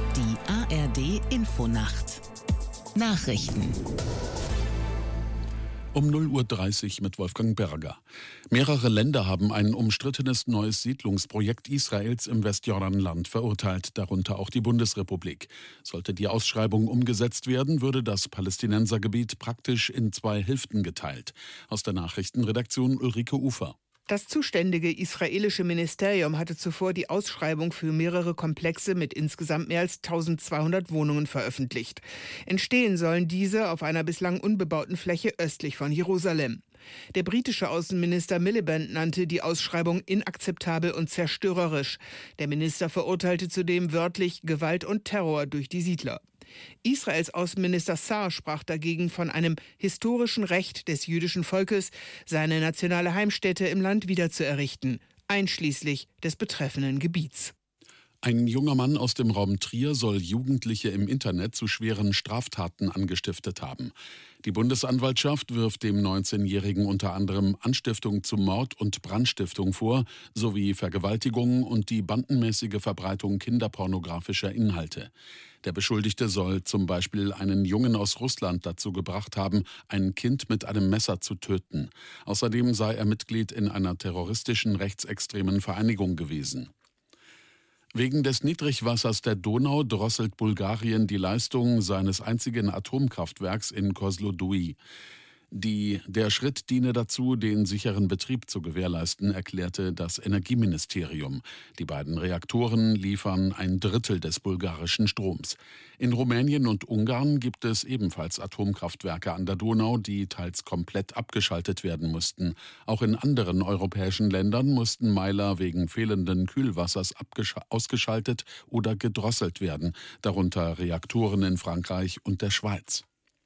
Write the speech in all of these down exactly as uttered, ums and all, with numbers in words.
Die A R D Infonacht Nachrichten Um null Uhr dreißig mit Wolfgang Berger. Mehrere Länder haben ein umstrittenes neues Siedlungsprojekt Israels im Westjordanland verurteilt, darunter auch die Bundesrepublik. Sollte die Ausschreibung umgesetzt werden, würde das Palästinensergebiet praktisch in zwei Hälften geteilt. Aus der Nachrichtenredaktion Ulrike Ufer. Das zuständige israelische Ministerium hatte zuvor die Ausschreibung für mehrere Komplexe mit insgesamt mehr als eintausendzweihundert Wohnungen veröffentlicht. Entstehen sollen diese auf einer bislang unbebauten Fläche östlich von Jerusalem. Der britische Außenminister Miliband nannte die Ausschreibung inakzeptabel und zerstörerisch. Der Minister verurteilte zudem wörtlich Gewalt und Terror durch die Siedler. Israels Außenminister Saar sprach dagegen von einem historischen Recht des jüdischen Volkes, seine nationale Heimstätte im Land wiederzuerrichten, einschließlich des betreffenden Gebiets. Ein junger Mann aus dem Raum Trier soll Jugendliche im Internet zu schweren Straftaten angestiftet haben. Die Bundesanwaltschaft wirft dem neunzehnjährigen unter anderem Anstiftung zu Mord und Brandstiftung vor, sowie Vergewaltigung und die bandenmäßige Verbreitung kinderpornografischer Inhalte. Der Beschuldigte soll zum Beispiel einen Jungen aus Russland dazu gebracht haben, ein Kind mit einem Messer zu töten. Außerdem sei er Mitglied in einer terroristischen rechtsextremen Vereinigung gewesen. Wegen des Niedrigwassers der Donau drosselt Bulgarien die Leistung seines einzigen Atomkraftwerks in Kozloduy. Die, der Schritt diene dazu, den sicheren Betrieb zu gewährleisten, erklärte das Energieministerium. Die beiden Reaktoren liefern ein Drittel des bulgarischen Stroms. In Rumänien und Ungarn gibt es ebenfalls Atomkraftwerke an der Donau, die teils komplett abgeschaltet werden mussten. Auch in anderen europäischen Ländern mussten Meiler wegen fehlenden Kühlwassers ausgeschaltet oder gedrosselt werden, darunter Reaktoren in Frankreich und der Schweiz.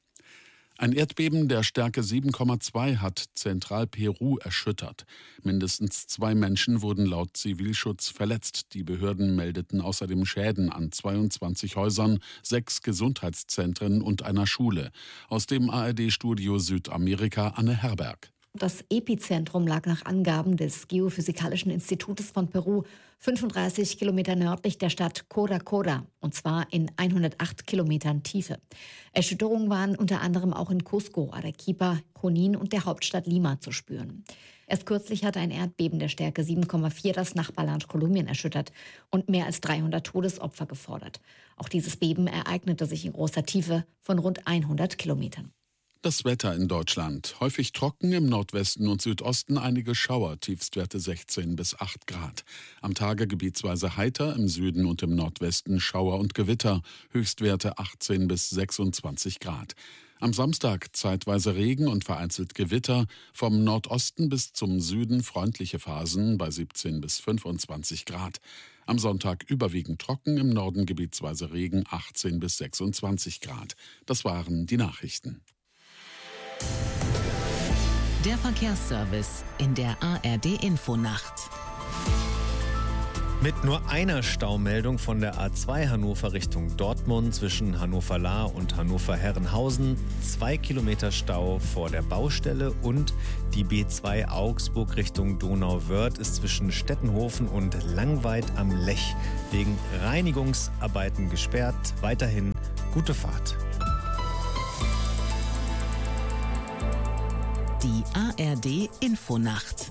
Ein Erdbeben der Stärke sieben Komma zwei hat Zentralperu erschüttert. Mindestens zwei Menschen wurden laut Zivilschutz verletzt. Die Behörden meldeten außerdem Schäden an zweiundzwanzig Häusern, sechs Gesundheitszentren und einer Schule. Aus dem A R D-Studio Südamerika Anne Herberg. Das Epizentrum lag nach Angaben des Geophysikalischen Institutes von Peru fünfunddreißig Kilometer nördlich der Stadt Cora Cora, und zwar in hundertacht Kilometern Tiefe. Erschütterungen waren unter anderem auch in Cusco, Arequipa, Junín und der Hauptstadt Lima zu spüren. Erst kürzlich hatte ein Erdbeben der Stärke sieben Komma vier das Nachbarland Kolumbien erschüttert und mehr als dreihundert Todesopfer gefordert. Auch dieses Beben ereignete sich in großer Tiefe von rund hundert Kilometern. Das Wetter in Deutschland. Häufig trocken, im Nordwesten und Südosten einige Schauer, Tiefstwerte sechzehn bis acht Grad. Am Tage gebietsweise heiter, im Süden und im Nordwesten Schauer und Gewitter, Höchstwerte achtzehn bis sechsundzwanzig Grad. Am Samstag zeitweise Regen und vereinzelt Gewitter, vom Nordosten bis zum Süden freundliche Phasen bei siebzehn bis fünfundzwanzig Grad. Am Sonntag überwiegend trocken, im Norden gebietsweise Regen, achtzehn bis sechsundzwanzig Grad. Das waren die Nachrichten. Der Verkehrsservice in der A R D Infonacht. Mit nur einer Staumeldung von der A zwei Hannover Richtung Dortmund zwischen Hannover-Lahr und Hannover-Herrenhausen, zwei Kilometer Stau vor der Baustelle, und die B zwei Augsburg Richtung Donauwörth ist zwischen Stettenhofen und Langweid am Lech wegen Reinigungsarbeiten gesperrt. Weiterhin gute Fahrt. Die A R D Infonacht.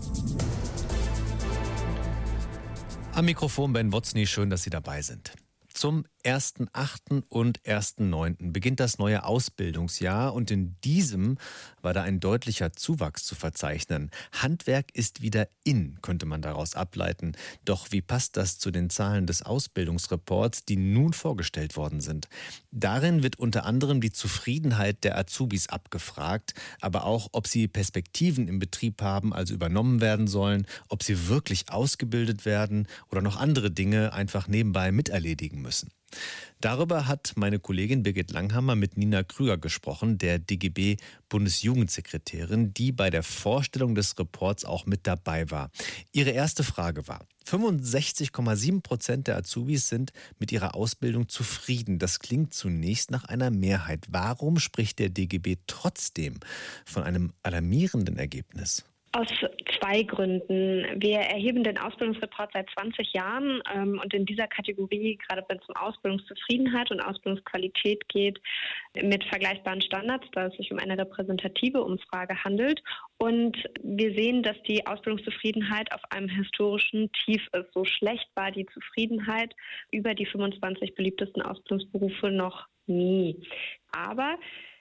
Am Mikrofon Ben Wotzny, schön, dass Sie dabei sind. Zum ersten achten und ersten neunten beginnt das neue Ausbildungsjahr, und in diesem war da ein deutlicher Zuwachs zu verzeichnen. Handwerk ist wieder in, könnte man daraus ableiten. Doch wie passt das zu den Zahlen des Ausbildungsreports, die nun vorgestellt worden sind? Darin wird unter anderem die Zufriedenheit der Azubis abgefragt, aber auch, ob sie Perspektiven im Betrieb haben, also übernommen werden sollen, ob sie wirklich ausgebildet werden oder noch andere Dinge einfach nebenbei miterledigen müssen. Darüber hat meine Kollegin Birgit Langhammer mit Nina Krüger gesprochen, der D G B-Bundesjugendsekretärin, die bei der Vorstellung des Reports auch mit dabei war. Ihre erste Frage war: fünfundsechzig Komma sieben Prozent der Azubis sind mit ihrer Ausbildung zufrieden. Das klingt zunächst nach einer Mehrheit. Warum spricht der D G B trotzdem von einem alarmierenden Ergebnis? Aus zwei Gründen. Wir erheben den Ausbildungsreport seit zwanzig Jahren ähm, und in dieser Kategorie, gerade wenn es um Ausbildungszufriedenheit und Ausbildungsqualität geht, mit vergleichbaren Standards, da es sich um eine repräsentative Umfrage handelt. Und wir sehen, dass die Ausbildungszufriedenheit auf einem historischen Tief ist. So schlecht war die Zufriedenheit über die fünfundzwanzig beliebtesten Ausbildungsberufe noch nie. Aber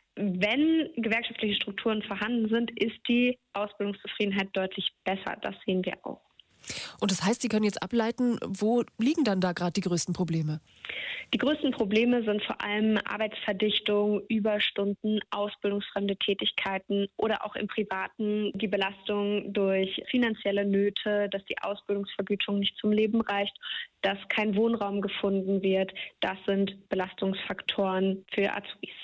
wenn gewerkschaftliche Strukturen vorhanden sind, ist die Ausbildungszufriedenheit deutlich besser. Das sehen wir auch. Und das heißt, Sie können jetzt ableiten, wo liegen dann da gerade die größten Probleme? Die größten Probleme sind vor allem Arbeitsverdichtung, Überstunden, ausbildungsfremde Tätigkeiten oder auch im Privaten die Belastung durch finanzielle Nöte, dass die Ausbildungsvergütung nicht zum Leben reicht, dass kein Wohnraum gefunden wird. Das sind Belastungsfaktoren für Azubis.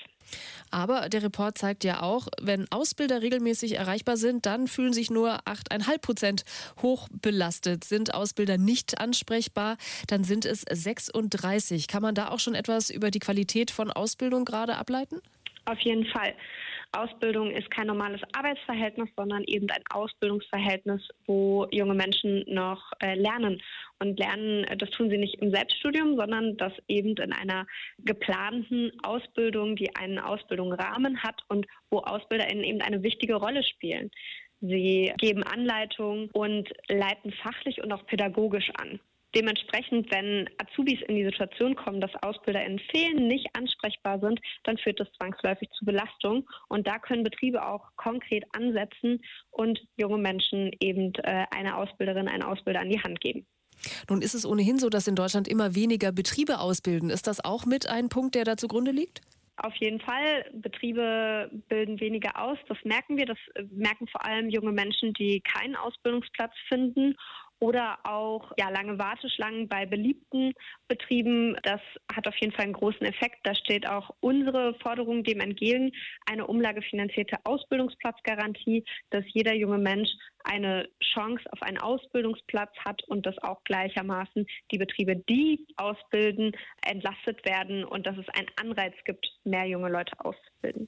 Aber der Report zeigt ja auch, wenn Ausbilder regelmäßig erreichbar sind, dann fühlen sich nur acht Komma fünf Prozent hoch belastet. Sind Ausbilder nicht ansprechbar, dann sind es sechsunddreißig. Kann man da auch schon etwas über die Qualität von Ausbildung gerade ableiten? Auf jeden Fall. Ausbildung ist kein normales Arbeitsverhältnis, sondern eben ein Ausbildungsverhältnis, wo junge Menschen noch äh, lernen. Und lernen, das tun sie nicht im Selbststudium, sondern das eben in einer geplanten Ausbildung, die einen Ausbildungsrahmen hat und wo AusbilderInnen eben eine wichtige Rolle spielen. Sie geben Anleitungen und leiten fachlich und auch pädagogisch an. Dementsprechend, wenn Azubis in die Situation kommen, dass AusbilderInnen fehlen, nicht ansprechbar sind, dann führt das zwangsläufig zu Belastung. Und da können Betriebe auch konkret ansetzen und junge Menschen eben äh, eine Ausbilderin, einen Ausbilder an die Hand geben. Nun ist es ohnehin so, dass in Deutschland immer weniger Betriebe ausbilden. Ist das auch mit ein Punkt, der da zugrunde liegt? Auf jeden Fall. Betriebe bilden weniger aus. Das merken wir. Das merken vor allem junge Menschen, die keinen Ausbildungsplatz finden. Oder auch ja, lange Warteschlangen bei beliebten Betrieben. Das hat auf jeden Fall einen großen Effekt. Da steht auch unsere Forderung dem entgegen, eine umlagefinanzierte Ausbildungsplatzgarantie, dass jeder junge Mensch eine Chance auf einen Ausbildungsplatz hat und dass auch gleichermaßen die Betriebe, die ausbilden, entlastet werden und dass es einen Anreiz gibt, mehr junge Leute auszubilden.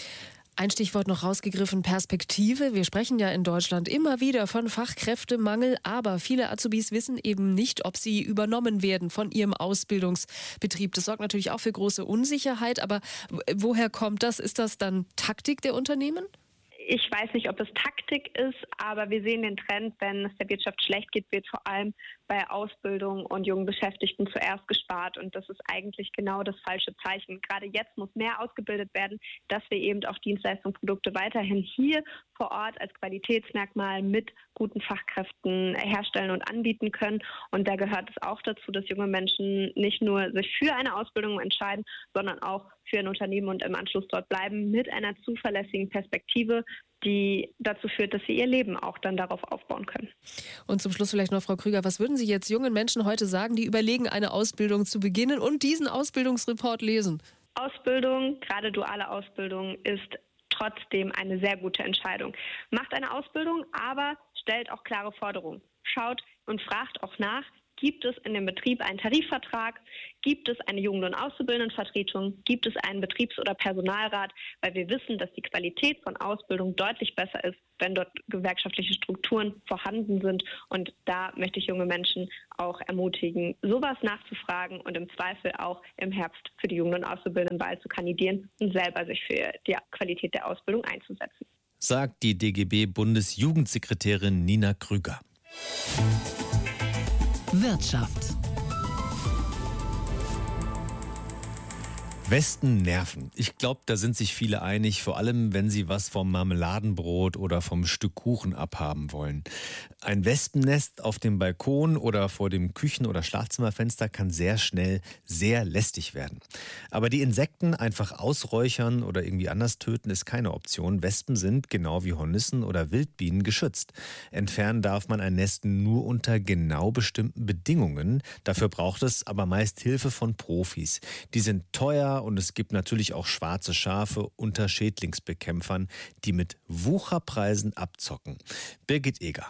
Ein Stichwort noch rausgegriffen, Perspektive. Wir sprechen ja in Deutschland immer wieder von Fachkräftemangel, aber viele Azubis wissen eben nicht, ob sie übernommen werden von ihrem Ausbildungsbetrieb. Das sorgt natürlich auch für große Unsicherheit, aber woher kommt das? Ist das dann Taktik der Unternehmen? Ich weiß nicht, ob es Taktik ist, aber wir sehen den Trend, wenn es der Wirtschaft schlecht geht, wird vor allem bei Ausbildung und jungen Beschäftigten zuerst gespart. Und das ist eigentlich genau das falsche Zeichen. Gerade jetzt muss mehr ausgebildet werden, dass wir eben auch Dienstleistungen, Produkte weiterhin hier vor Ort als Qualitätsmerkmal mit guten Fachkräften herstellen und anbieten können. Und da gehört es auch dazu, dass junge Menschen nicht nur sich für eine Ausbildung entscheiden, sondern auch für ein Unternehmen und im Anschluss dort bleiben mit einer zuverlässigen Perspektive, die dazu führt, dass sie ihr Leben auch dann darauf aufbauen können. Und zum Schluss vielleicht noch, Frau Krüger, was würden Sie jetzt jungen Menschen heute sagen, die überlegen, eine Ausbildung zu beginnen und diesen Ausbildungsreport lesen? Ausbildung, gerade duale Ausbildung, ist trotzdem eine sehr gute Entscheidung. Macht eine Ausbildung, aber stellt auch klare Forderungen. Schaut und fragt auch nach, gibt es in dem Betrieb einen Tarifvertrag? Gibt es eine Jugend- und Auszubildendenvertretung? Gibt es einen Betriebs- oder Personalrat? Weil wir wissen, dass die Qualität von Ausbildung deutlich besser ist, wenn dort gewerkschaftliche Strukturen vorhanden sind. Und da möchte ich junge Menschen auch ermutigen, sowas nachzufragen und im Zweifel auch im Herbst für die Jugend- und Auszubildendenwahl zu kandidieren und selber sich für die Qualität der Ausbildung einzusetzen. Sagt die D G B-Bundesjugendsekretärin Nina Krüger. Wirtschaft. Wespen nerven. Ich glaube, da sind sich viele einig, vor allem wenn sie was vom Marmeladenbrot oder vom Stück Kuchen abhaben wollen. Ein Wespennest auf dem Balkon oder vor dem Küchen- oder Schlafzimmerfenster kann sehr schnell sehr lästig werden. Aber die Insekten einfach ausräuchern oder irgendwie anders töten ist keine Option. Wespen sind, genau wie Hornissen oder Wildbienen, geschützt. Entfernen darf man ein Nest nur unter genau bestimmten Bedingungen. Dafür braucht es aber meist Hilfe von Profis. Die sind teuer und es gibt natürlich auch schwarze Schafe unter Schädlingsbekämpfern, die mit Wucherpreisen abzocken. Birgit Eger.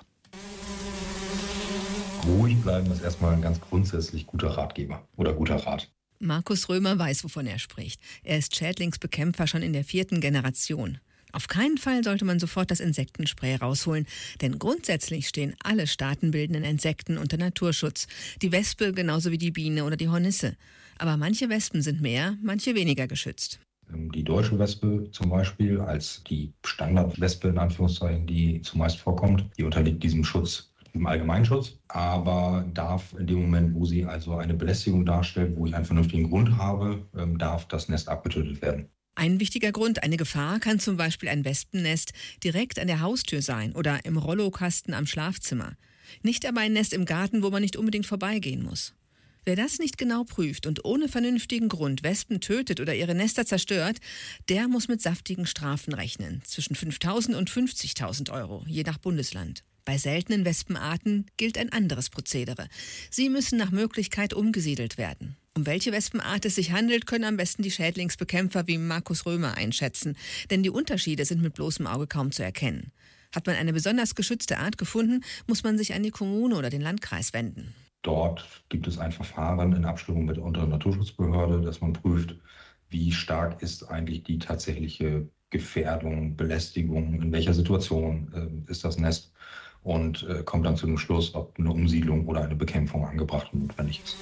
Ruhig bleiben ist erstmal ein ganz grundsätzlich guter Ratgeber oder guter Rat. Markus Römer weiß, wovon er spricht. Er ist Schädlingsbekämpfer schon in der vierten Generation. Auf keinen Fall sollte man sofort das Insektenspray rausholen, denn grundsätzlich stehen alle staatenbildenden Insekten unter Naturschutz. Die Wespe genauso wie die Biene oder die Hornisse. Aber manche Wespen sind mehr, manche weniger geschützt. Die deutsche Wespe zum Beispiel als die Standardwespe in Anführungszeichen, die zumeist vorkommt, die unterliegt diesem Schutz, im Allgemeinschutz, aber darf in dem Moment, wo sie also eine Belästigung darstellt, wo ich einen vernünftigen Grund habe, darf das Nest abgetötet werden. Ein wichtiger Grund, eine Gefahr, kann zum Beispiel ein Wespennest direkt an der Haustür sein oder im Rollokasten am Schlafzimmer. Nicht aber ein Nest im Garten, wo man nicht unbedingt vorbeigehen muss. Wer das nicht genau prüft und ohne vernünftigen Grund Wespen tötet oder ihre Nester zerstört, der muss mit saftigen Strafen rechnen. Zwischen fünftausend und fünfzigtausend Euro, je nach Bundesland. Bei seltenen Wespenarten gilt ein anderes Prozedere. Sie müssen nach Möglichkeit umgesiedelt werden. Um welche Wespenart es sich handelt, können am besten die Schädlingsbekämpfer wie Markus Römer einschätzen. Denn die Unterschiede sind mit bloßem Auge kaum zu erkennen. Hat man eine besonders geschützte Art gefunden, muss man sich an die Kommune oder den Landkreis wenden. Dort gibt es ein Verfahren in Abstimmung mit der unteren Naturschutzbehörde, dass man prüft, wie stark ist eigentlich die tatsächliche Gefährdung, Belästigung, in welcher Situation äh, ist das Nest und äh, kommt dann zu dem Schluss, ob eine Umsiedlung oder eine Bekämpfung angebracht und notwendig ist.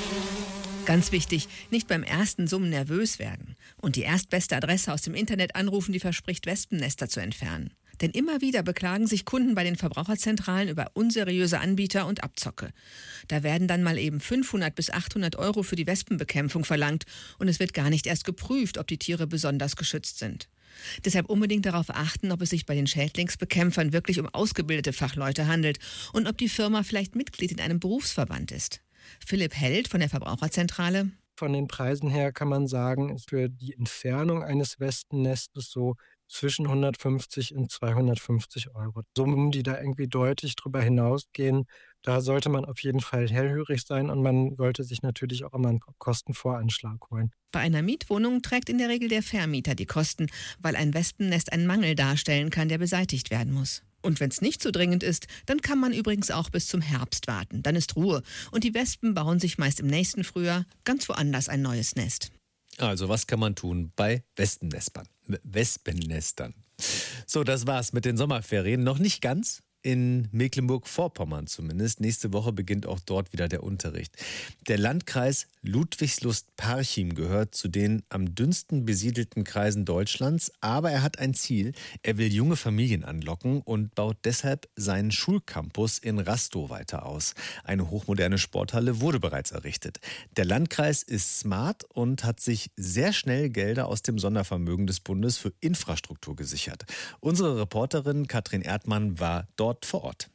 Ganz wichtig, nicht beim ersten Summen nervös werden und die erstbeste Adresse aus dem Internet anrufen, die verspricht, Wespennester zu entfernen. Denn immer wieder beklagen sich Kunden bei den Verbraucherzentralen über unseriöse Anbieter und Abzocke. Da werden dann mal eben fünfhundert bis achthundert Euro für die Wespenbekämpfung verlangt und es wird gar nicht erst geprüft, ob die Tiere besonders geschützt sind. Deshalb unbedingt darauf achten, ob es sich bei den Schädlingsbekämpfern wirklich um ausgebildete Fachleute handelt und ob die Firma vielleicht Mitglied in einem Berufsverband ist. Philipp Held von der Verbraucherzentrale. Von den Preisen her kann man sagen, ist für die Entfernung eines Wespennestes so zwischen hundertfünfzig und zweihundertfünfzig Euro. Summen, die da irgendwie deutlich drüber hinausgehen, da sollte man auf jeden Fall hellhörig sein und man sollte sich natürlich auch immer einen Kostenvoranschlag holen. Bei einer Mietwohnung trägt in der Regel der Vermieter die Kosten, weil ein Wespennest einen Mangel darstellen kann, der beseitigt werden muss. Und wenn es nicht so dringend ist, dann kann man übrigens auch bis zum Herbst warten. Dann ist Ruhe und die Wespen bauen sich meist im nächsten Frühjahr ganz woanders ein neues Nest. Also was kann man tun bei Wespennestern? Wespennestern. So, das war's mit den Sommerferien. Noch nicht ganz. In Mecklenburg-Vorpommern zumindest. Nächste Woche beginnt auch dort wieder der Unterricht. Der Landkreis Ludwigslust-Parchim gehört zu den am dünnsten besiedelten Kreisen Deutschlands. Aber er hat ein Ziel. Er will junge Familien anlocken und baut deshalb seinen Schulcampus in Rastow weiter aus. Eine hochmoderne Sporthalle wurde bereits errichtet. Der Landkreis ist smart und hat sich sehr schnell Gelder aus dem Sondervermögen des Bundes für Infrastruktur gesichert. Unsere Reporterin Katrin Erdmann war dort vor Ort.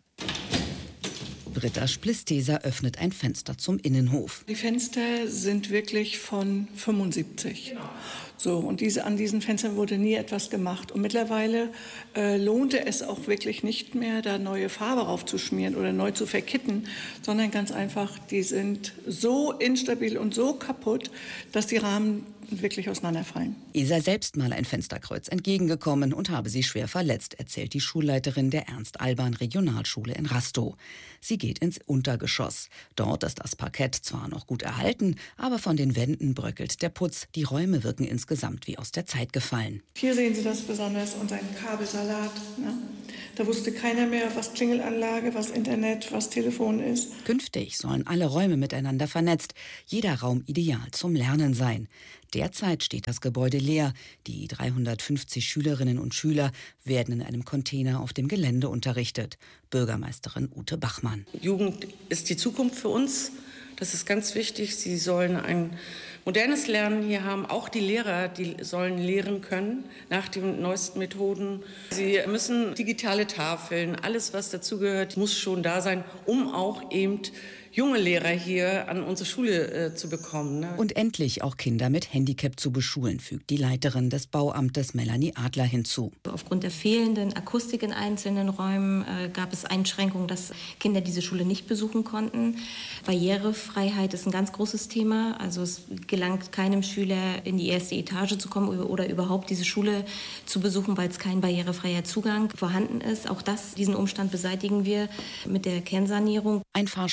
Britta Splisteser öffnet ein Fenster zum Innenhof. Die Fenster sind wirklich von fünfundsiebzig. So, und diese, an diesen Fenstern wurde nie etwas gemacht. Und mittlerweile äh, lohnte es auch wirklich nicht mehr, da neue Farbe raufzuschmieren oder neu zu verkitten, sondern ganz einfach, die sind so instabil und so kaputt, dass die Rahmen wirklich auseinanderfallen. Ihr sei selbst mal ein Fensterkreuz entgegengekommen und habe sie schwer verletzt, erzählt die Schulleiterin der Ernst-Alban-Regionalschule in Rastow. Sie geht ins Untergeschoss. Dort ist das Parkett zwar noch gut erhalten, aber von den Wänden bröckelt der Putz. Die Räume wirken insgesamt wie aus der Zeit gefallen. Hier sehen Sie das besonders und ein Kabelsalat. Ne? Da wusste keiner mehr, was Klingelanlage, was Internet, was Telefon ist. Künftig sollen alle Räume miteinander vernetzt, jeder Raum ideal zum Lernen sein. Derzeit steht das Gebäude leer. Die dreihundertfünfzig Schülerinnen und Schüler werden in einem Container auf dem Gelände unterrichtet. Bürgermeisterin Ute Bachmann. Jugend ist die Zukunft für uns. Das ist ganz wichtig. Sie sollen ein modernes Lernen hier haben. Auch die Lehrer, die sollen lehren können nach den neuesten Methoden. Sie müssen digitale Tafeln, alles was dazugehört, muss schon da sein, um auch eben junge Lehrer hier an unsere Schule äh, zu bekommen. Ne? Und endlich auch Kinder mit Handicap zu beschulen, fügt die Leiterin des Bauamtes Melanie Adler hinzu. Aufgrund der fehlenden Akustik in einzelnen Räumen äh, gab es Einschränkungen, dass Kinder diese Schule nicht besuchen konnten. Barrierefreiheit ist ein ganz großes Thema. Also es gelangt keinem Schüler in die erste Etage zu kommen oder überhaupt diese Schule zu besuchen, weil es kein barrierefreier Zugang vorhanden ist. Auch das, diesen Umstand beseitigen wir mit der Kernsanierung. Ein Fahrstuhl wird ein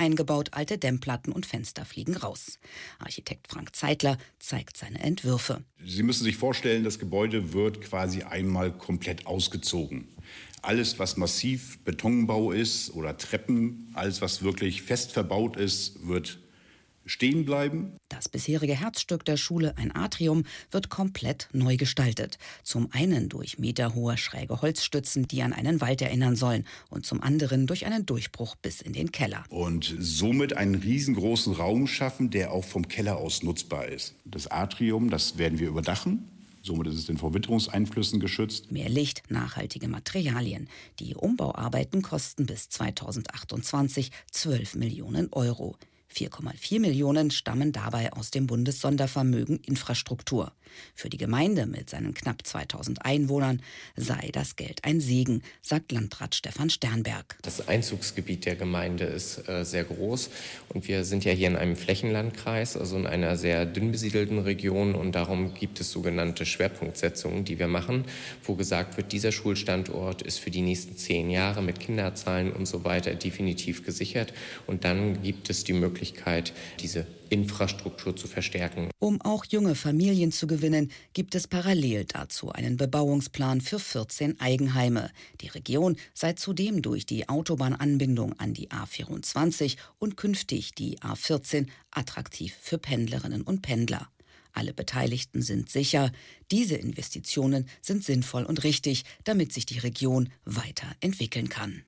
eingebaut, alte Dämmplatten und Fenster fliegen raus. Architekt Frank Zeitler zeigt seine Entwürfe. Sie müssen sich vorstellen, das Gebäude wird quasi einmal komplett ausgezogen. Alles, was massiv Betonbau ist oder Treppen, alles, was wirklich fest verbaut ist, wird stehen bleiben. Das bisherige Herzstück der Schule, ein Atrium, wird komplett neu gestaltet. Zum einen durch meterhohe schräge Holzstützen, die an einen Wald erinnern sollen, und zum anderen durch einen Durchbruch bis in den Keller. Und somit einen riesengroßen Raum schaffen, der auch vom Keller aus nutzbar ist. Das Atrium, das werden wir überdachen. Somit ist es den Verwitterungseinflüssen geschützt. Mehr Licht, nachhaltige Materialien. Die Umbauarbeiten kosten bis zweitausendachtundzwanzig zwölf Millionen Euro. vier Komma vier Millionen stammen dabei aus dem Bundessondervermögen Infrastruktur. Für die Gemeinde mit seinen knapp zweitausend Einwohnern sei das Geld ein Segen, sagt Landrat Stefan Sternberg. Das Einzugsgebiet der Gemeinde ist äh, sehr groß und wir sind ja hier in einem Flächenlandkreis, also in einer sehr dünn besiedelten Region, und darum gibt es sogenannte Schwerpunktsetzungen, die wir machen, wo gesagt wird, dieser Schulstandort ist für die nächsten zehn Jahre mit Kinderzahlen und so weiter definitiv gesichert, und dann gibt es die Möglichkeit, diese Infrastruktur zu verstärken. Um auch junge Familien zu gewinnen, gibt es parallel dazu einen Bebauungsplan für vierzehn Eigenheime. Die Region sei zudem durch die Autobahnanbindung an die A vierundzwanzig und künftig die A vierzehn attraktiv für Pendlerinnen und Pendler. Alle Beteiligten sind sicher, diese Investitionen sind sinnvoll und richtig, damit sich die Region weiterentwickeln kann.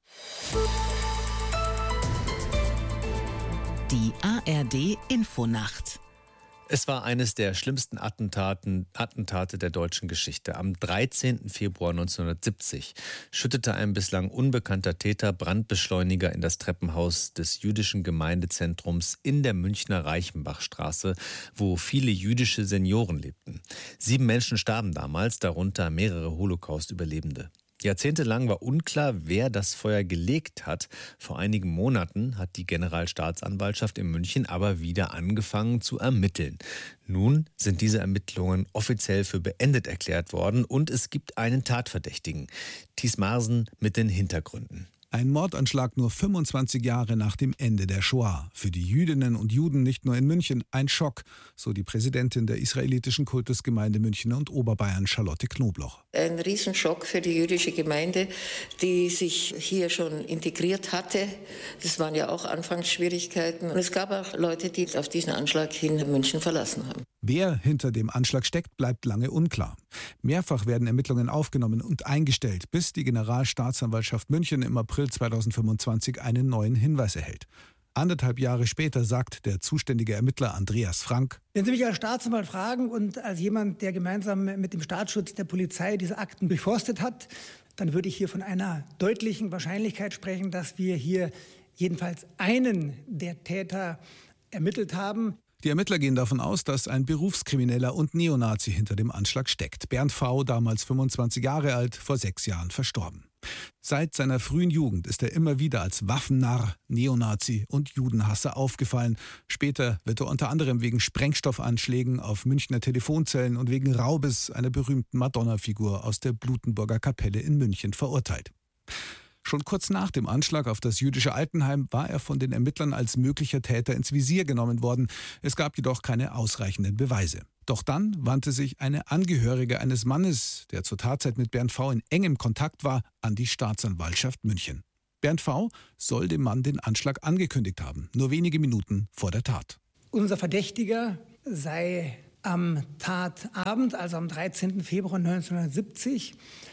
Die A R D-Infonacht. Es war eines der schlimmsten Attentaten, Attentate der deutschen Geschichte. Am dreizehnten Februar neunzehnhundertsiebzig schüttete ein bislang unbekannter Täter Brandbeschleuniger in das Treppenhaus des jüdischen Gemeindezentrums in der Münchner Reichenbachstraße, wo viele jüdische Senioren lebten. Sieben Menschen starben damals, darunter mehrere Holocaust-Überlebende. Jahrzehntelang war unklar, wer das Feuer gelegt hat. Vor einigen Monaten hat die Generalstaatsanwaltschaft in München aber wieder angefangen zu ermitteln. Nun sind diese Ermittlungen offiziell für beendet erklärt worden und es gibt einen Tatverdächtigen. Thies Marsen mit den Hintergründen. Ein Mordanschlag nur fünfundzwanzig Jahre nach dem Ende der Shoah. Für die Jüdinnen und Juden nicht nur in München ein Schock, so die Präsidentin der israelitischen Kultusgemeinde München und Oberbayern, Charlotte Knobloch. Ein Riesenschock für die jüdische Gemeinde, die sich hier schon integriert hatte. Das waren ja auch Anfangsschwierigkeiten. Und es gab auch Leute, die auf diesen Anschlag hin München verlassen haben. Wer hinter dem Anschlag steckt, bleibt lange unklar. Mehrfach werden Ermittlungen aufgenommen und eingestellt, bis die Generalstaatsanwaltschaft München im April zweitausendfünfundzwanzig einen neuen Hinweis erhält. Anderthalb Jahre später sagt der zuständige Ermittler Andreas Frank: Wenn Sie mich als Staatsanwalt fragen und als jemand, der gemeinsam mit dem Staatsschutz der Polizei diese Akten durchforstet hat, dann würde ich hier von einer deutlichen Wahrscheinlichkeit sprechen, dass wir hier jedenfalls einen der Täter ermittelt haben. Die Ermittler gehen davon aus, dass ein Berufskrimineller und Neonazi hinter dem Anschlag steckt. Bernd V., damals fünfundzwanzig Jahre alt, vor sechs Jahren verstorben. Seit seiner frühen Jugend ist er immer wieder als Waffennarr, Neonazi und Judenhasser aufgefallen. Später wird er unter anderem wegen Sprengstoffanschlägen auf Münchner Telefonzellen und wegen Raubes einer berühmten Madonna-Figur aus der Blutenburger Kapelle in München verurteilt. Schon kurz nach dem Anschlag auf das jüdische Altenheim war er von den Ermittlern als möglicher Täter ins Visier genommen worden. Es gab jedoch keine ausreichenden Beweise. Doch dann wandte sich eine Angehörige eines Mannes, der zur Tatzeit mit Bernd V. in engem Kontakt war, an die Staatsanwaltschaft München. Bernd V. soll dem Mann den Anschlag angekündigt haben, nur wenige Minuten vor der Tat. Unser Verdächtiger sei am Tatabend, also am dreizehnten Februar neunzehnhundertsiebzig,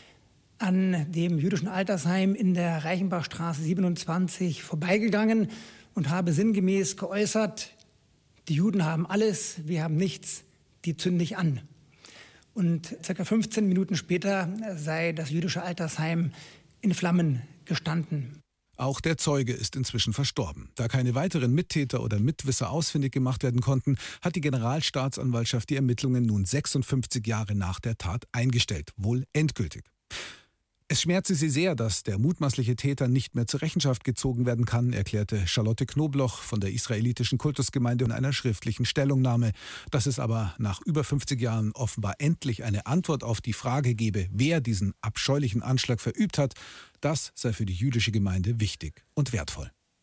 an dem jüdischen Altersheim in der Reichenbachstraße siebenundzwanzig vorbeigegangen und habe sinngemäß geäußert: Die Juden haben alles, wir haben nichts, die zünde ich an. Und ca. fünfzehn Minuten später sei das jüdische Altersheim in Flammen gestanden. Auch der Zeuge ist inzwischen verstorben. Da keine weiteren Mittäter oder Mitwisser ausfindig gemacht werden konnten, hat die Generalstaatsanwaltschaft die Ermittlungen nun sechsundfünfzig Jahre nach der Tat eingestellt, wohl endgültig. Es schmerze sie sehr, dass der mutmaßliche Täter nicht mehr zur Rechenschaft gezogen werden kann, erklärte Charlotte Knobloch von der israelitischen Kultusgemeinde in einer schriftlichen Stellungnahme. Dass es aber nach über fünfzig Jahren offenbar endlich eine Antwort auf die Frage gebe, wer diesen abscheulichen Anschlag verübt hat, das sei für die jüdische Gemeinde wichtig und wertvoll.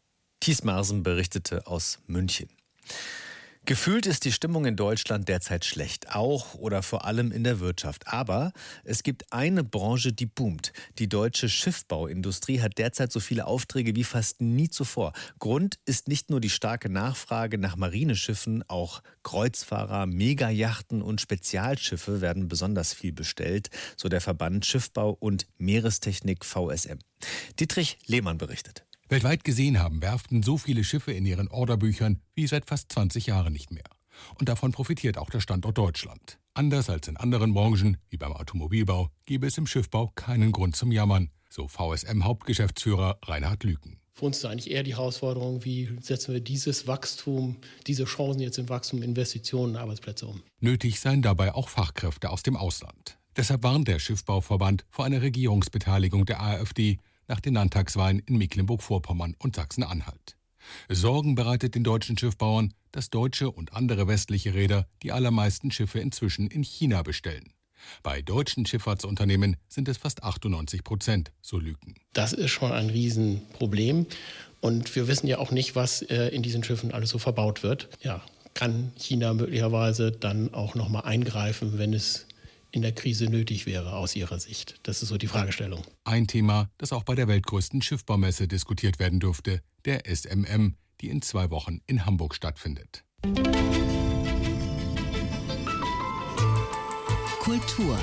Thies Marsen berichtete aus München. Gefühlt ist die Stimmung in Deutschland derzeit schlecht, auch oder vor allem in der Wirtschaft. Aber es gibt eine Branche, die boomt. Die deutsche Schiffbauindustrie hat derzeit so viele Aufträge wie fast nie zuvor. Grund ist nicht nur die starke Nachfrage nach Marineschiffen, auch Kreuzfahrer, Megayachten und Spezialschiffe werden besonders viel bestellt, so der Verband Schiffbau und Meerestechnik V S M. Dietrich Lehmann berichtet. Weltweit gesehen haben Werften so viele Schiffe in ihren Orderbüchern wie seit fast zwanzig Jahren nicht mehr. Und davon profitiert auch der Standort Deutschland. Anders als in anderen Branchen, wie beim Automobilbau, gäbe es im Schiffbau keinen Grund zum Jammern, so V S M-Hauptgeschäftsführer Reinhard Lüken. Für uns ist eigentlich eher die Herausforderung, wie setzen wir dieses Wachstum, diese Chancen jetzt im Wachstum, Investitionen, Arbeitsplätze um. Nötig seien dabei auch Fachkräfte aus dem Ausland. Deshalb warnt der Schiffbauverband vor einer Regierungsbeteiligung der AfD nach den Landtagswahlen in Mecklenburg-Vorpommern und Sachsen-Anhalt. Sorgen bereitet den deutschen Schiffbauern, dass deutsche und andere westliche Reeder die allermeisten Schiffe inzwischen in China bestellen. Bei deutschen Schifffahrtsunternehmen sind es fast achtundneunzig Prozent, so Lüken. Das ist schon ein Riesenproblem. Und wir wissen ja auch nicht, was äh, in diesen Schiffen alles so verbaut wird. Ja, kann China möglicherweise dann auch noch mal eingreifen, wenn es in der Krise nötig wäre aus Ihrer Sicht? Das ist so die Fragestellung. Ein Thema, das auch bei der weltgrößten Schiffbaumesse diskutiert werden dürfte, der S M M, die in zwei Wochen in Hamburg stattfindet. Kultur.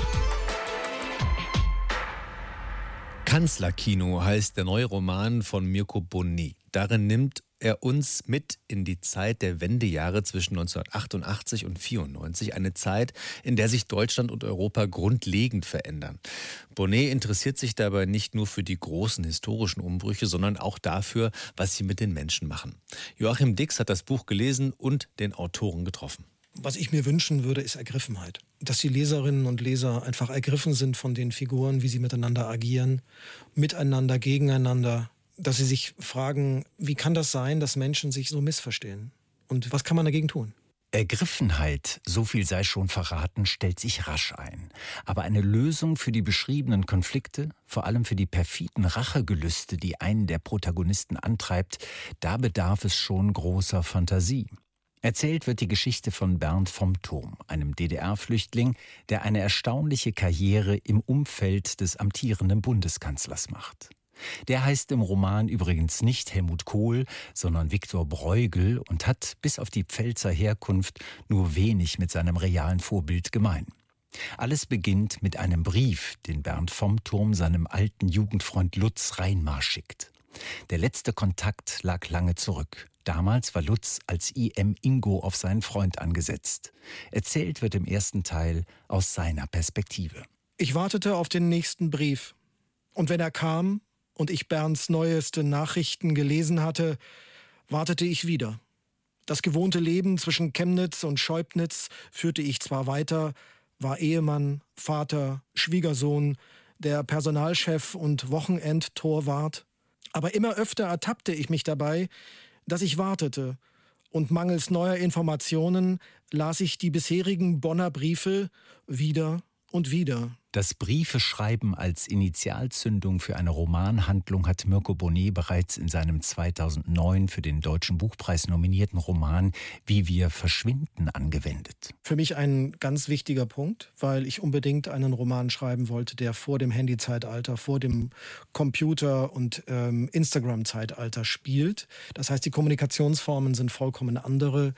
Kanzlerkino heißt der neue Roman von Mirko Bonet. Darin nimmt er uns mit in die Zeit der Wendejahre zwischen neunzehnhundertachtundachtzig und vierundneunzig, eine Zeit, in der sich Deutschland und Europa grundlegend verändern. Bonet interessiert sich dabei nicht nur für die großen historischen Umbrüche, sondern auch dafür, was sie mit den Menschen machen. Joachim Dix hat das Buch gelesen und den Autoren getroffen. Was ich mir wünschen würde, ist Ergriffenheit. Dass die Leserinnen und Leser einfach ergriffen sind von den Figuren, wie sie miteinander agieren, miteinander, gegeneinander. Dass sie sich fragen, wie kann das sein, dass Menschen sich so missverstehen? Und was kann man dagegen tun? Ergriffenheit, so viel sei schon verraten, stellt sich rasch ein. Aber eine Lösung für die beschriebenen Konflikte, vor allem für die perfiden Rachegelüste, die einen der Protagonisten antreibt, da bedarf es schon großer Fantasie. Erzählt wird die Geschichte von Bernd vom Turm, einem D D R-Flüchtling, der eine erstaunliche Karriere im Umfeld des amtierenden Bundeskanzlers macht. Der heißt im Roman übrigens nicht Helmut Kohl, sondern Viktor Bruegel und hat bis auf die Pfälzer Herkunft nur wenig mit seinem realen Vorbild gemein. Alles beginnt mit einem Brief, den Bernd vom Turm seinem alten Jugendfreund Lutz Reinmar schickt. Der letzte Kontakt lag lange zurück. Damals war Lutz als I M Ingo auf seinen Freund angesetzt. Erzählt wird im ersten Teil aus seiner Perspektive. Ich wartete auf den nächsten Brief. Und wenn er kam und ich Bernds neueste Nachrichten gelesen hatte, wartete ich wieder. Das gewohnte Leben zwischen Chemnitz und Scheubnitz führte ich zwar weiter, war Ehemann, Vater, Schwiegersohn, der Personalchef und Wochenendtorwart. Aber immer öfter ertappte ich mich dabei, dass ich wartete. Und mangels neuer Informationen las ich die bisherigen Bonner Briefe wieder und wieder. Das Briefeschreiben als Initialzündung für eine Romanhandlung hat Mirko Bonet bereits in seinem zweitausendneun für den Deutschen Buchpreis nominierten Roman Wie wir verschwinden angewendet. Für mich ein ganz wichtiger Punkt, weil ich unbedingt einen Roman schreiben wollte, der vor dem Handyzeitalter, vor dem Computer- und ähm, Instagram-Zeitalter spielt. Das heißt, die Kommunikationsformen sind vollkommen andere,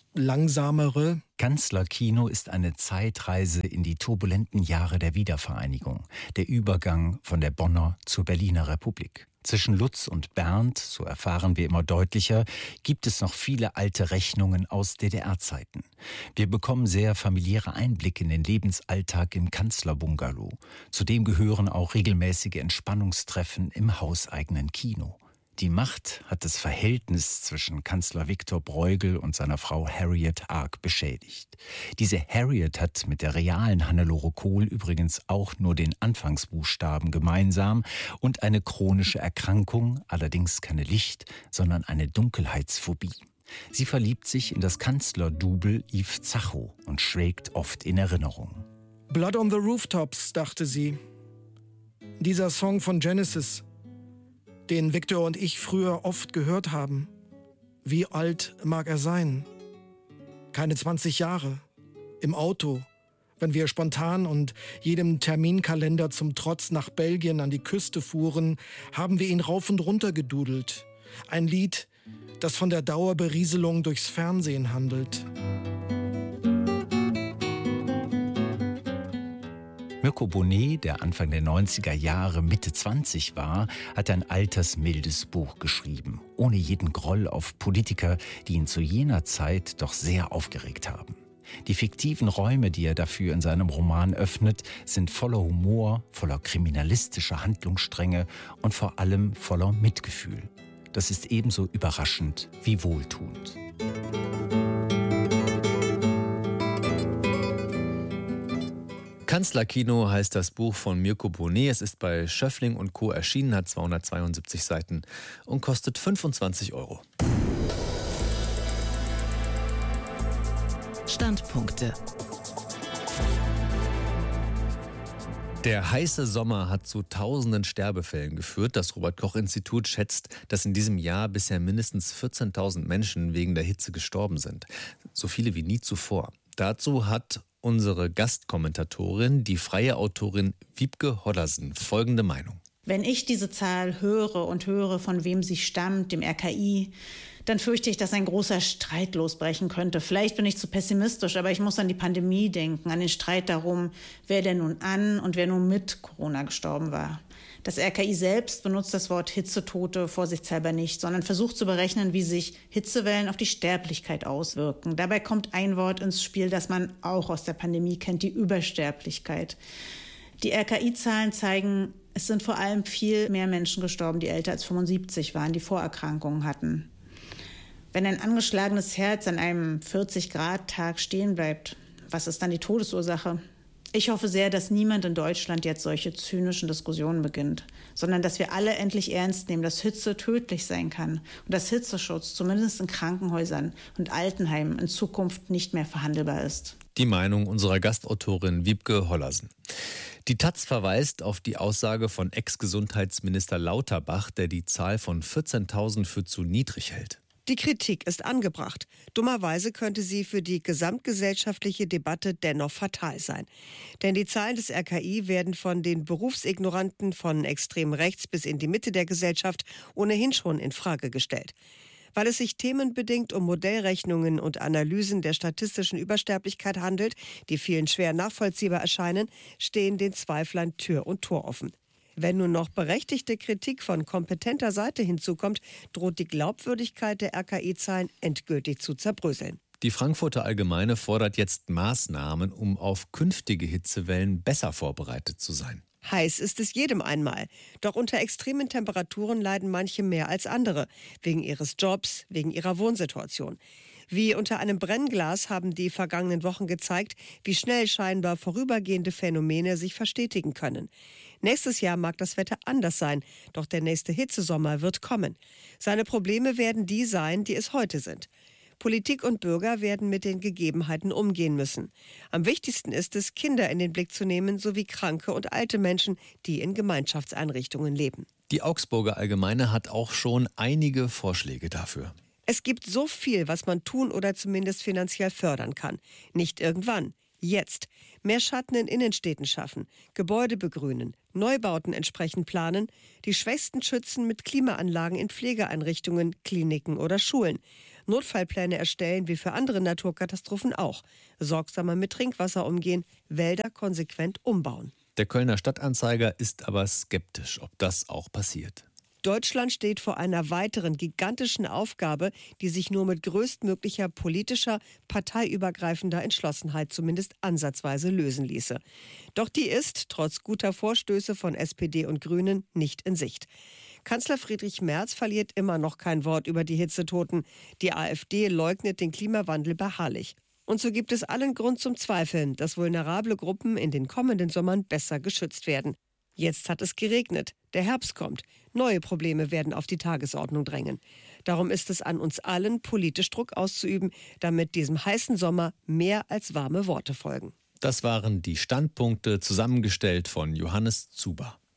langsamere. Kanzlerkino ist eine Zeitreise in die turbulenten Jahre der Wiedervereinigung, der Übergang von der Bonner zur Berliner Republik. Zwischen Lutz und Bernd, so erfahren wir immer deutlicher, gibt es noch viele alte Rechnungen aus D D R-Zeiten. Wir bekommen sehr familiäre Einblicke in den Lebensalltag im Kanzlerbungalow. Zudem gehören auch regelmäßige Entspannungstreffen im hauseigenen Kino. Die Macht hat das Verhältnis zwischen Kanzler Viktor Bruegel und seiner Frau Harriet arg beschädigt. Diese Harriet hat mit der realen Hannelore Kohl übrigens auch nur den Anfangsbuchstaben gemeinsam und eine chronische Erkrankung, allerdings keine Licht-, sondern eine Dunkelheitsphobie. Sie verliebt sich in das Kanzlerdouble Yves Zacho und schwelgt oft in Erinnerung. Blood on the Rooftops, dachte sie. Dieser Song von Genesis. den Viktor und ich früher oft gehört haben. Wie alt mag er sein? Keine zwanzig Jahre. Im Auto, wenn wir spontan und jedem Terminkalender zum Trotz nach Belgien an die Küste fuhren, haben wir ihn rauf und runter gedudelt. Ein Lied, das von der Dauerberieselung durchs Fernsehen handelt. Mirko Bonet, der Anfang der neunziger Jahre Mitte zwanzig war, hat ein altersmildes Buch geschrieben, ohne jeden Groll auf Politiker, die ihn zu jener Zeit doch sehr aufgeregt haben. Die fiktiven Räume, die er dafür in seinem Roman öffnet, sind voller Humor, voller kriminalistischer Handlungsstränge und vor allem voller Mitgefühl. Das ist ebenso überraschend wie wohltuend. Kanzlerkino heißt das Buch von Mirko Bonet. Es ist bei Schöffling und Co. erschienen, hat zweihundertzweiundsiebzig Seiten und kostet fünfundzwanzig Euro. Standpunkte. Der heiße Sommer hat zu tausenden Sterbefällen geführt. Das Robert-Koch-Institut schätzt, dass in diesem Jahr bisher mindestens vierzehntausend Menschen wegen der Hitze gestorben sind. So viele wie nie zuvor. Dazu hat unsere Gastkommentatorin, die freie Autorin Wiebke Hoddersen, folgende Meinung. Wenn ich diese Zahl höre und höre, von wem sie stammt, dem R K I, dann fürchte ich, dass ein großer Streit losbrechen könnte. Vielleicht bin ich zu pessimistisch, aber ich muss an die Pandemie denken, an den Streit darum, wer denn nun an und wer nun mit Corona gestorben war. Das R K I selbst benutzt das Wort Hitzetote vorsichtshalber nicht, sondern versucht zu berechnen, wie sich Hitzewellen auf die Sterblichkeit auswirken. Dabei kommt ein Wort ins Spiel, das man auch aus der Pandemie kennt, die Übersterblichkeit. Die R K I-Zahlen zeigen, es sind vor allem viel mehr Menschen gestorben, die älter als fünfundsiebzig waren, die Vorerkrankungen hatten. Wenn ein angeschlagenes Herz an einem vierzig-Grad-Tag stehen bleibt, was ist dann die Todesursache? Ich hoffe sehr, dass niemand in Deutschland jetzt solche zynischen Diskussionen beginnt, sondern dass wir alle endlich ernst nehmen, dass Hitze tödlich sein kann und dass Hitzeschutz zumindest in Krankenhäusern und Altenheimen in Zukunft nicht mehr verhandelbar ist. Die Meinung unserer Gastautorin Wiebke Hoddersen. Die Taz verweist auf die Aussage von Ex-Gesundheitsminister Lauterbach, der die Zahl von vierzehntausend für zu niedrig hält. Die Kritik ist angebracht. Dummerweise könnte sie für die gesamtgesellschaftliche Debatte dennoch fatal sein. Denn die Zahlen des R K I werden von den Berufsignoranten von extrem rechts bis in die Mitte der Gesellschaft ohnehin schon in Frage gestellt. Weil es sich themenbedingt um Modellrechnungen und Analysen der statistischen Übersterblichkeit handelt, die vielen schwer nachvollziehbar erscheinen, stehen den Zweiflern Tür und Tor offen. Wenn nun noch berechtigte Kritik von kompetenter Seite hinzukommt, droht die Glaubwürdigkeit der R K I-Zahlen endgültig zu zerbröseln. Die Frankfurter Allgemeine fordert jetzt Maßnahmen, um auf künftige Hitzewellen besser vorbereitet zu sein. Heiß ist es jedem einmal. Doch unter extremen Temperaturen leiden manche mehr als andere. Wegen ihres Jobs, wegen ihrer Wohnsituation. Wie unter einem Brennglas haben die vergangenen Wochen gezeigt, wie schnell scheinbar vorübergehende Phänomene sich verstetigen können. Nächstes Jahr mag das Wetter anders sein, doch der nächste Hitzesommer wird kommen. Seine Probleme werden die sein, die es heute sind. Politik und Bürger werden mit den Gegebenheiten umgehen müssen. Am wichtigsten ist es, Kinder in den Blick zu nehmen, sowie kranke und alte Menschen, die in Gemeinschaftseinrichtungen leben. Die Augsburger Allgemeine hat auch schon einige Vorschläge dafür. Es gibt so viel, was man tun oder zumindest finanziell fördern kann. Nicht irgendwann, jetzt. Mehr Schatten in Innenstädten schaffen, Gebäude begrünen, Neubauten entsprechend planen, die Schwächsten schützen mit Klimaanlagen in Pflegeeinrichtungen, Kliniken oder Schulen. Notfallpläne erstellen, wie für andere Naturkatastrophen auch. Sorgsamer mit Trinkwasser umgehen, Wälder konsequent umbauen. Der Kölner Stadtanzeiger ist aber skeptisch, ob das auch passiert. Deutschland steht vor einer weiteren gigantischen Aufgabe, die sich nur mit größtmöglicher politischer, parteiübergreifender Entschlossenheit zumindest ansatzweise lösen ließe. Doch die ist, trotz guter Vorstöße von S P D und Grünen, nicht in Sicht. Kanzler Friedrich Merz verliert immer noch kein Wort über die Hitzetoten. Die AfD leugnet den Klimawandel beharrlich. Und so gibt es allen Grund zum Zweifeln, dass vulnerable Gruppen in den kommenden Sommern besser geschützt werden. Jetzt hat es geregnet, der Herbst kommt, neue Probleme werden auf die Tagesordnung drängen. Darum ist es an uns allen, politisch Druck auszuüben, damit diesem heißen Sommer mehr als warme Worte folgen. Das waren die Standpunkte, zusammengestellt von Johannes Zuber.